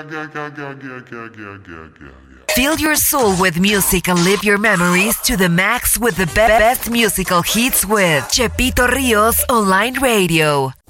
Fill your soul with music and live your memories to the max with the best musical hits with Chepito Rios Online Radio.